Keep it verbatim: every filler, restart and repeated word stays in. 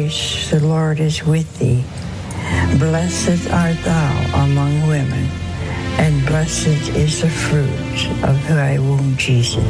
grace, the Lord is with thee. Blessed art thou among women, and blessed is the fruit of thy womb, Jesus.